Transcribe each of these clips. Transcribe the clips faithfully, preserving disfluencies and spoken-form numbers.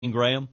Graham.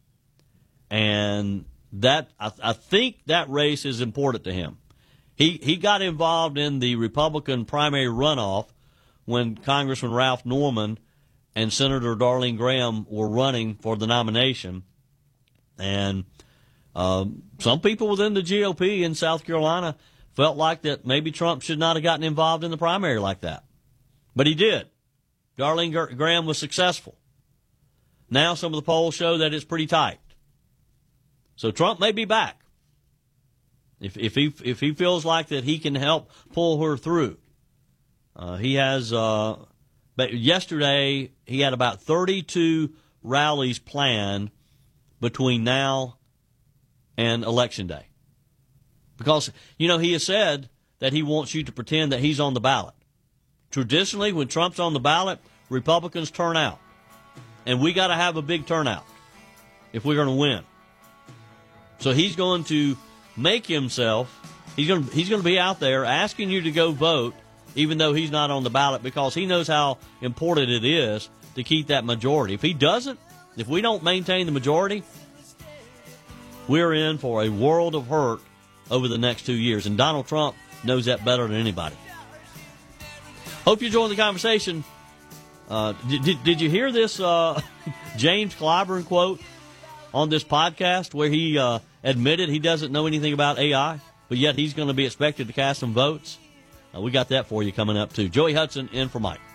And that I, I think that race is important to him. He he got involved in the Republican primary runoff when Congressman Ralph Norman and Senator Darlene Graham were running for the nomination. And um, some people within the G O P in South Carolina felt like that maybe Trump should not have gotten involved in the primary like that. But he did. Darlene Graham was successful. Now some of the polls show that it's pretty tight. So Trump may be back. If if he if he feels like that he can help pull her through. Uh, he has, uh, but yesterday he had about thirty-two rallies planned between now and Election Day. Because, you know, he has said that he wants you to pretend that he's on the ballot. Traditionally, when Trump's on the ballot, Republicans turn out. And we got to have a big turnout if we're going to win. So he's going to make himself, he's going to, he's going to be out there asking you to go vote, even though he's not on the ballot, because he knows how important it is to keep that majority. If he doesn't, if we don't maintain the majority, we're in for a world of hurt over the next two years. And Donald Trump knows that better than anybody. Hope you enjoyed the conversation. Uh, did, did you hear this uh, James Clyburn quote on this podcast where he uh, admitted he doesn't know anything about A I, but yet he's going to be expected to cast some votes? Uh, we got that for you coming up, too. Joey Hudson in for Mike.